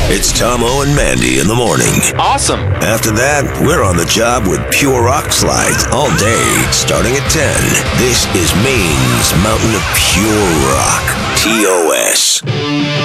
It's Tomo and Mandy in the morning. Awesome. After that, we're on the job with Pure Rock Slides all day, starting at 10. This is Maine's Mountain of Pure Rock. TOS.